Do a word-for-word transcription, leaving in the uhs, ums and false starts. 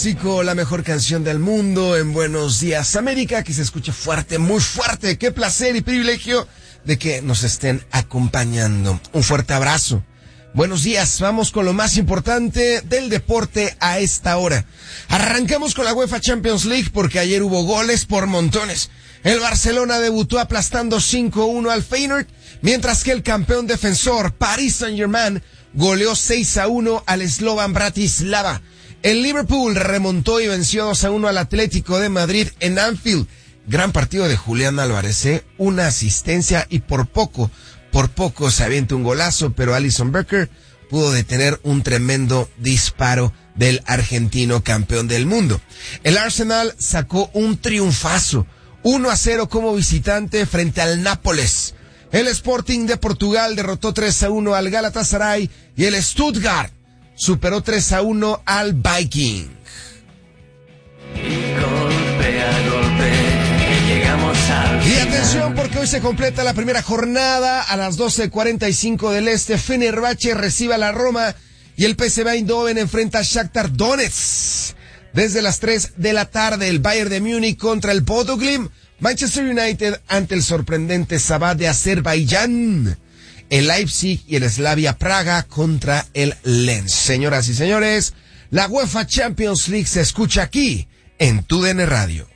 Chico, la mejor canción del mundo en Buenos Días América, que se escuche fuerte, muy fuerte. Qué placer y privilegio de que nos estén acompañando. Un fuerte abrazo. Buenos días, vamos con lo más importante del deporte a esta hora. Arrancamos con la UEFA Champions League porque ayer hubo goles por montones. El Barcelona debutó aplastando cinco uno al Feyenoord, mientras que el campeón defensor Paris Saint-Germain goleó seis a uno al Slovan Bratislava. El Liverpool remontó y venció dos a uno al Atlético de Madrid en Anfield. Gran partido de Julián Álvarez, ¿eh? Una asistencia y por poco, por poco se avienta un golazo, pero Alisson Becker pudo detener un tremendo disparo del argentino campeón del mundo. El Arsenal sacó un triunfazo, uno a cero como visitante frente al Nápoles. El Sporting de Portugal derrotó tres a uno al Galatasaray y el Stuttgart superó tres a uno al Viking. Y golpe a golpe llegamos al Y atención porque hoy se completa la primera jornada a las doce cuarenta y cinco del este. Fenerbahce recibe a la Roma y el P S V Eindhoven enfrenta a Shakhtar Donetsk. Desde las tres de la tarde el Bayern de Múnich contra el Bodo Glimt. Manchester United ante el sorprendente Sabah de Azerbaiyán. El Leipzig y el Slavia Praga contra el Lens. Señoras y señores, la UEFA Champions League se escucha aquí en TUDN Radio.